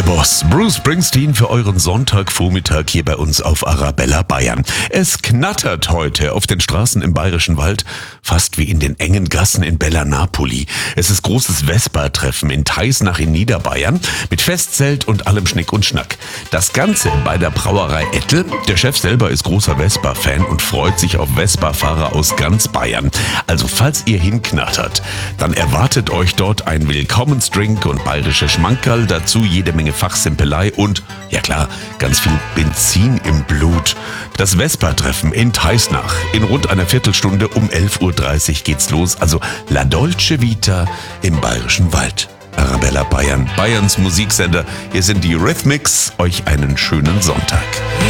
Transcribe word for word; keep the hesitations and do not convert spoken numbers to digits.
Der Boss, Bruce Springsteen, für euren Sonntagvormittag hier bei uns auf Arabella Bayern. Es knattert heute auf den Straßen im Bayerischen Wald, fast wie in den engen Gassen in Bella Napoli. Es ist großes Vespa-Treffen in Teisnach in Niederbayern mit Festzelt und allem Schnick und Schnack. Das Ganze bei der Brauerei Ettel. Der Chef selber ist großer Vespa-Fan und freut sich auf Vespa-Fahrer aus ganz Bayern. Also falls ihr hinknattert, dann erwartet euch dort ein Willkommensdrink und bayerische Schmankerl, dazu jede Menge Fachsimpelei und, ja klar, ganz viel Benzin im Blut. Das Vespa-Treffen in Teisnach. In rund einer Viertelstunde um elf Uhr dreißig geht's los. Also La Dolce Vita im Bayerischen Wald. Arabella Bayern, Bayerns Musiksender. Hier sind die Rhythmics. Euch einen schönen Sonntag.